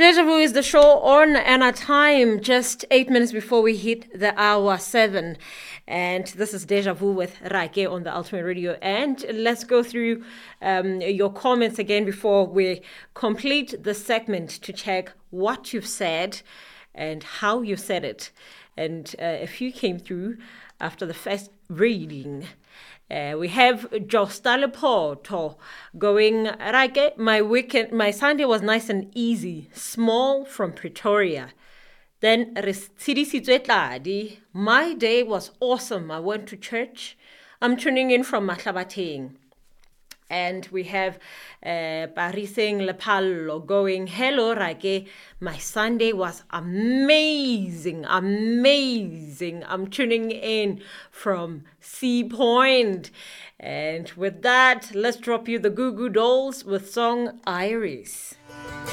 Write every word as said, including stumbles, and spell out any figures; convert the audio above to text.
Deja Vu is the show on and our time, just eight minutes before we hit the hour seven. And this is Deja Vu with Raike on the Ultimate Radio. And let's go through um, your comments again before we complete the segment to check what you've said and how you said it. And uh, a few came through after the first reading. Uh, we have Jostale Poto going, Raike, my weekend, my Sunday was nice and easy, small from Pretoria. Then Tladi, my day was awesome. I went to church. I'm tuning in from Mahlabateng. And we have uh, Pariseng Lepallo going, hello, Raike. My Sunday was amazing, amazing. I'm tuning in from Sea Point. And with that, let's drop you the Goo Goo Dolls with song Iris.